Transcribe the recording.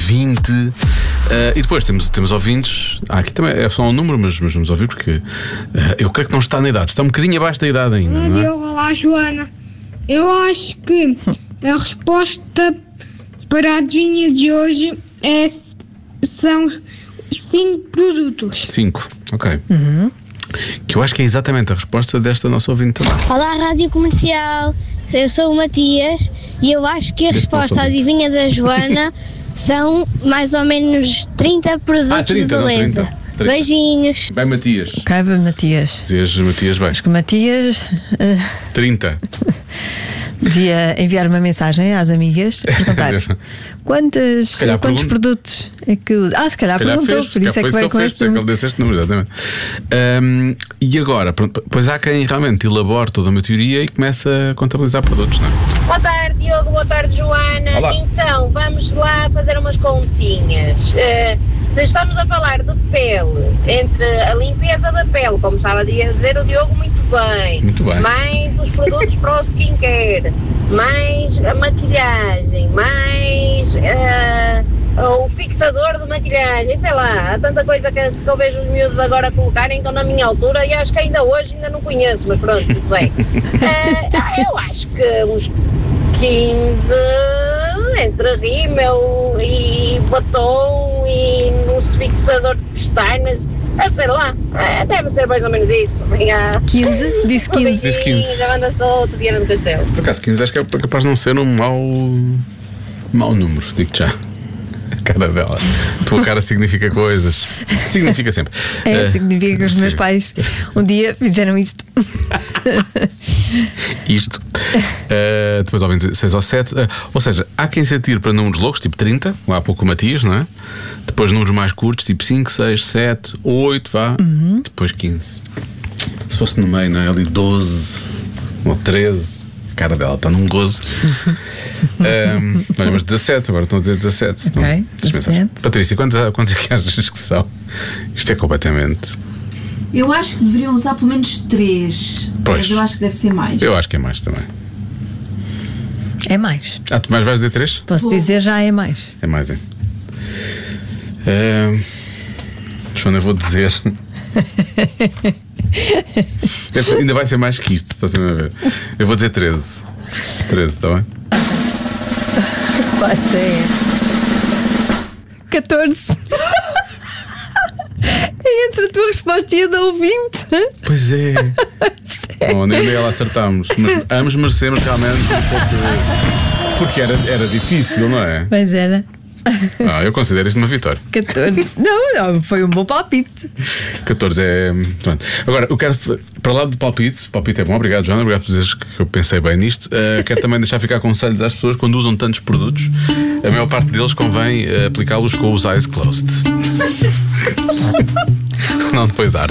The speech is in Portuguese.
20. E depois temos ouvintes. Aqui também é só um número, mas vamos ouvir porque eu creio que não está na idade. Está um bocadinho abaixo da idade ainda. Olá, não é? Diogo, olá, Joana. Eu acho que a resposta para a adivinha de hoje são 5 produtos. 5, ok. Que eu acho que é exatamente a resposta desta nossa ouvinte também. Olá, Rádio Comercial. Eu sou o Matias e eu acho que a resposta à adivinha da Joana são mais ou menos 30 produtos 30, de beleza. não, 30. Beijinhos. Bem, Matias. Caiba, Matias. Diz Matias, bem. Acho que o Matias 30. devia enviar uma mensagem às amigas e perguntar quantos calhar pergunta. produtos é que usa. Se calhar perguntou, fez, por isso é que vai com este ele número. disse este número, exatamente. E agora, pronto, pois há quem realmente elabore toda uma teoria e começa a contabilizar produtos, não é? Boa tarde, Diogo. Boa tarde, Joana. Olá. Então, vamos lá fazer umas continhas. Se estamos a falar de pele, entre a limpeza da pele, como estava a dizer o Diogo muito bem, Muito bem. mais os produtos para o skincare, mais a maquilhagem, mais o fixador de maquilhagem, sei lá, há tanta coisa que eu vejo os miúdos agora colocarem que estão na minha altura e acho que ainda hoje ainda não conheço, mas pronto, tudo bem. Eu acho que uns 15 entre rímel e batom e um fixador de pestanas, sei lá, deve ser mais ou menos isso. Obrigada. 15? Disse 15. Disse 15. Já manda solto, Viana do Castelo. Por acaso 15 acho que é capaz de não ser um mau número, digo-te já. A cara dela. A tua cara significa coisas. Significa sempre. Significa que os meus pais um dia fizeram isto. Isto. Depois ao 26 ou 7. Ou seja, há quem se atire para números loucos, tipo 30, há pouco o Matias, não é? Depois números mais curtos, tipo 5, 6, 7, 8, vá. Depois 15. Se fosse no meio, não é? Ali 12 ou 13. A cara dela está num gozo. Olha, mas 17, agora estão a dizer 17. Ok, Não? 17. Patrícia, quantos é que achas que são? Isto é completamente. Eu acho que deveriam usar pelo menos 3. Pois. Mas eu acho que deve ser mais. Eu acho que é mais também. É mais. Tu mais vais dizer 3? Posso dizer já é mais. É mais, é. Joana, eu vou dizer. Ainda vai ser mais que isto, está sempre a ver. Eu vou dizer 13. 13, está bem? A resposta é 14. É entre a tua resposta e a da ouvinte. Pois é. Bom, nem ela acertámos. Mas ambos merecemos realmente um pouco de... Porque era difícil, não é? Mas era Eu considero isto uma vitória. 14. Não, foi um bom palpite. 14 é. Pronto. Agora, eu quero, para lá do palpite. Palpite é bom, obrigado, Joana. Obrigado por dizeres que eu pensei bem nisto. Quero também deixar ficar conselhos às pessoas quando usam tantos produtos. A maior parte deles convém aplicá-los com os eyes closed. Não depois arte.